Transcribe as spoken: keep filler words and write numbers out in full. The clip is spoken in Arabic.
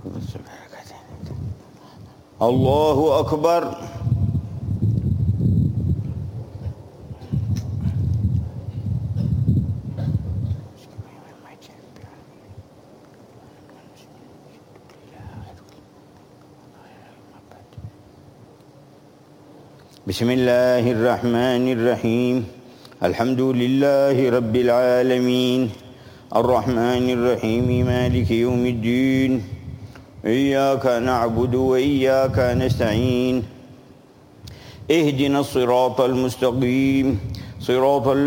الله أكبر. بسم الله الرحمن الرحيم. الحمد لله رب العالمين الرحمن الرحيم مالك يوم الدين إياك نعبد وإياك نستعين اهدنا الصراط المستقيم صراط